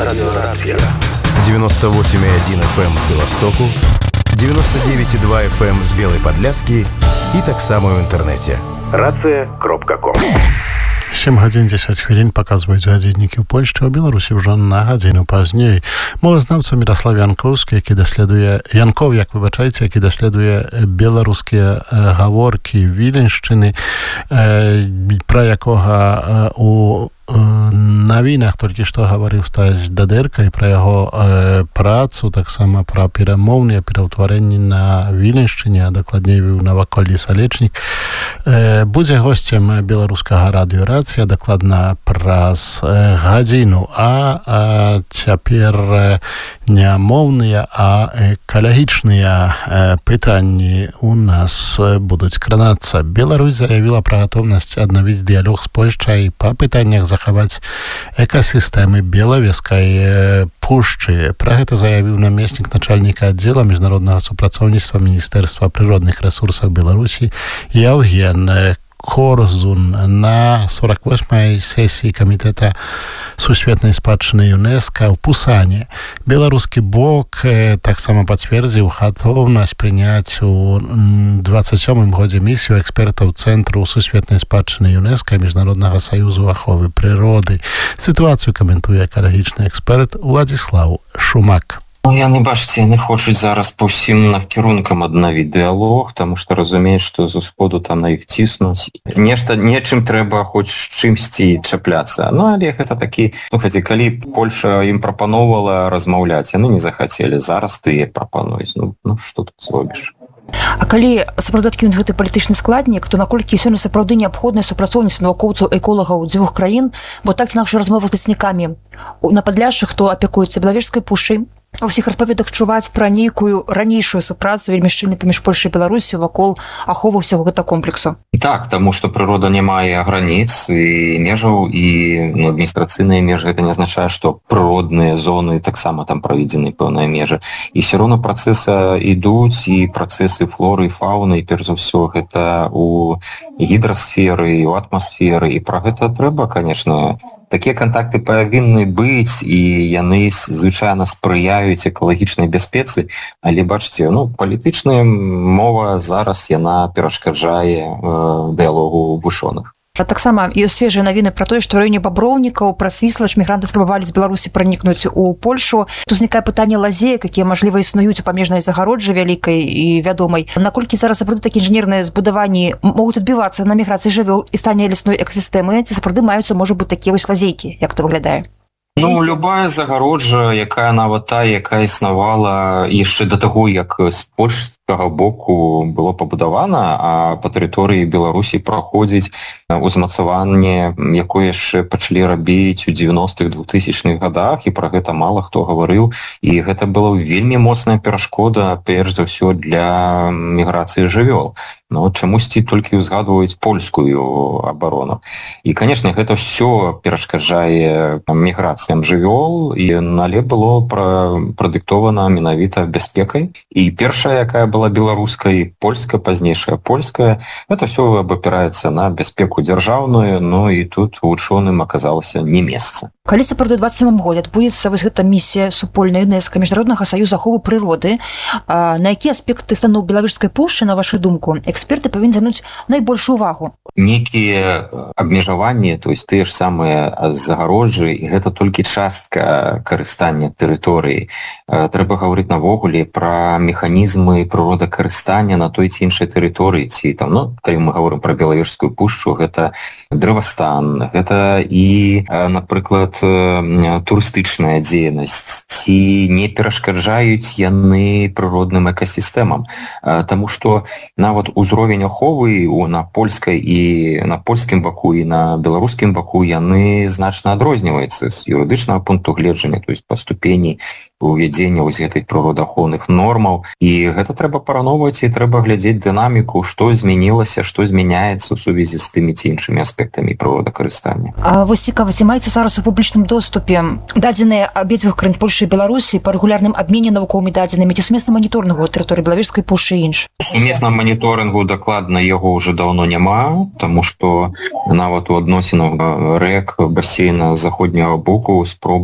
Радиорация. 98,1 FM з Беластоку, 99,2 FM з Белой Подляски і так само в інтернеті. Рацыя.ком. 7 гадзін 10 хвілін паказваюць гадзіннікі ў Польшчы, а ў Беларусі ўжо на гадзіну пазней. Мовазнаўца Міраслав Янкоўскі, які даследуе які даследуе беларускія гаворкі Віленшчыны, пра якога у навінах толькі што гаварыў Стась Дадэрка, і пра яго працу, таксама пра перамоўныя пераўтварэнні на Віленшчыне, а дакладней у наваколлі Салечнік, будзе госцем беларускага радыёрацыя дакладна праз гадзіну. А цяпер не моўныя, а экалагічныя пытанні у нас будуць кранацца. Беларусь заявіла пра гатоўнасць аднавіць дыялог з Польшчай па пытаннях захаваць экасістэмы Белавежскай пушчы. Пра гэта заявіў намеснік начальніка аддзела міжнароднага супрацоўніцтва Міністэрства прыродных рэсурсаў Беларусі Яўген Корзун на 48-й сесіі Камітэта сусветнай спадчыны ЮНЕСКО ў Пусане. Беларускі бок таксама пацвердзіў гатоўнасць прыняць у 27-м годзе місію экспертаў Цэнтру сусветнай спадчыны ЮНЕСКО Міжнароднага саюзу аховы прыроды. Сітуацыю каментуе экалагічны эксперт Уладзіслаў Шумак. Яны, бачыце, яны хочуць зараз па ўсім накірункам аднавіць дыялог, таму што разумеюць, што з усходу там на іх ціснуць. Нечым трэба хоць чымсьці чапляцца. Ну, але гэта такі, слухайце, калі Польша ім прапаноўвала размаўляць, яны не захацелі. Зараз тыя прапануюць. Ну, што тут зробіш? А калі сапраўды адкінуць гэты палітычны складнік, то наколькі сёння сапраўды неабходнае супрацоўніцтва навукоўцаў эколагаў дзвюх краін, бо так ці інакш размовы з ляснікамі на Падляшшы, хто апякуецца Белавежскай пушчай, у ўсіх распаведах чуваць пра нейкую ранейшую супрацу вельмі шчыльную паміж Польшай і Беларусю вакол аховы ўсяго гэтага комплексу. Так, таму што прырода не мае граніц і межаў, і адміністрацыйныя межы. Гэта не азначае, што прыродныя зоны таксама там праведзены пэўныя межы. І ўсё роўна працэсы ідуць, і працэсы флоры і фауны, і перш за ўсё гэта у гідрасферы, і ў атмасферы. І пра гэта трэба, конечно, такія кантакты павінны быць, і яны звычайна спрыяюць экалагічнай бяспецы, але бачыце, палітычная мова зараз яна перашкаджае дыялогу вучоных. А таксама ёсць свежыя навіны пра тое, што ў раёне Баброўнікаў праз Віслач мігранты спрабавалі з Беларусі пранікнуць у Польшу. Тут узнікае пытанне лазеек, якія, мажліва, існуюць у памежнай загароджы вялікай і вядомай. Наколькі зараз сапраўды такія інжынерныя збудаванні могуць адбівацца на міграцыі жывёл і стане лясной экасістэмы, ці сапраўды маюцца, можа быць, такія вось лазейкі, як то выглядае? Любая загароджа, якая нават тая, якая існавала яшчэ да таго, як з польскага боку было пабудавана, а па тэрыторыі Беларусі праходзіць узмацаванне, якое яшчэ пачалі рабіць у 90-х, 2000-х гадах, і пра гэта мала хто гаварыў, і гэта была вельмі моцная перашкода, перш за ўсё, для міграцыі жывёл. Чамусьці толькі ўзгадваюць польскую абарону. І, канешне, гэта ўсё перашкаджае міграцыям жывёл, але было прадыктована менавіта бяспекай. І першая, якая была беларускай, польская, пазнейшая польская, гэта ўсё абапіраецца на бяспеку дзяржаўную, і тут вучоным аказалася не месца. Калі сапраўды ў 27-м годзе адбудзецца вось гэта місія супольная ЮНЕСКО Міжнароднага саюза аховы прыроды, на якія аспекты станоў Белавежскай пушчы, на вашу думку, эксперты павінны звярнуць найбольшую увагу? Некія абмежаванні, то есть тыя ж самыя загароджы, і гэта толькі частка карыстання тэрыторыі. Трэба гаварыць навогуле пра механізмы прыродакарыстання на той ці іншай тэрыторыі, ці там, калі мы гаворым пра Белавежскую пушчу, гэта дрэвастан, гэта і, напрыклад, турыстычная дзейнасць, ці не перашкаджаюць яны прыродным экасістэмам. Таму што нават узровень аховы на польскай і на польскім баку і на беларускім баку яны значна адрозніваюцца з юрыдычнага пункту гледжання, то есть па ступені увядзення вось гэтай прыродаахоўных нормаў. І гэта трэба параўноўваць, і трэба глядзець дынаміку, што змянілася, што змяняецца ў сувязі з тымі ці іншымі аспектамі прыродакарыстання. А вось цікава, ці маецца зараз у публічным доступе дадзеныя абедзвюх краін Польшы і Беларусі па рэгулярным абмене навуковымі дадзенымі ці сумесным маніторынгу тэрыторыі Белавежскай пушчы і іншых? Сумесным маніторынгу дакладна яго ўжо даўно няма, таму што нават у адносінах рэк басейна заходняга боку спроба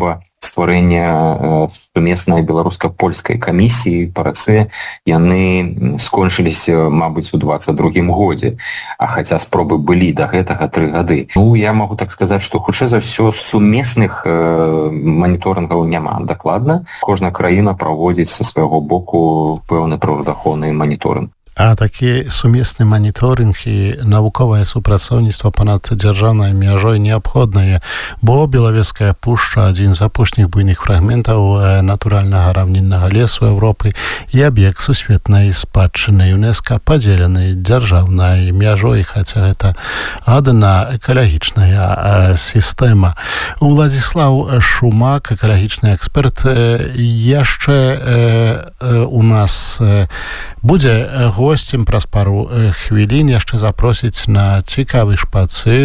стварэння сумеснай беларуска-польскай камісіі па рацэ, яны скончыліся, мабыць, у 22-м годзе, а хаця спробы былі да гэтага 3 гады. Ну, я могу так сказаць, што хутчэй за ўсё сумесных маніторынгаў няма. Дакладна, кожная краіна праводзіць са свайго боку пэўны прыродаахоўны маніторынг. А такі сумесны маніторинг і навуковае супрацоўніцтва панад дзяржаўнай мяжой неабходнае, бо Белавежская пушча адзін з апошніх буйных фрагментаў натуральнага раўніннага лесу Европы і аб'ект сусветнай спадчыны ЮНЕСКО, падзелены дзяржаўнай мяжой, хаця гэта адна экалагічная сістэма. Уладзіслаў Шумак, экалагічны эксперт, яшчэ у нас будзе гостем праз пару хвілін, яшчэ запросіць на цікавы шпацыр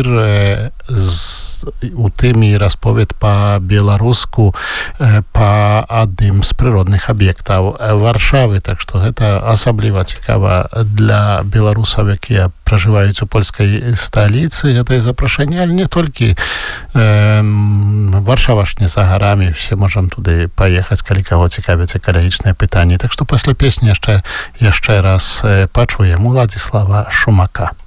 у тым і расповед па-беларуску па адным з прыродных аб'ектаў Варшавы, так што гэта асабліва цікава для беларусаў, якія пражываюць у польскай сталіцы. Гэта і запрашэнне, але не толькі. Варшава ж не за гарамі, все можам туды паехаць, калі каго цікавяць экалагічныя пытанні. Так што пасля песні яшчэ раз пачуем Уладзіслава Шумака.